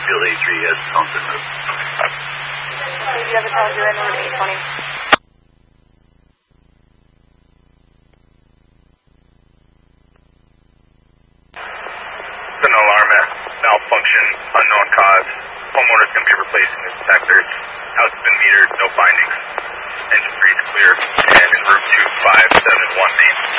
Field 83 has phone system. Do you have a call due in route 820? An alarm at malfunction, unknown cause. Homeowner's going to be replacing the detectors. House has been metered, no findings. Engine breathes clear. And in route 2571 Main.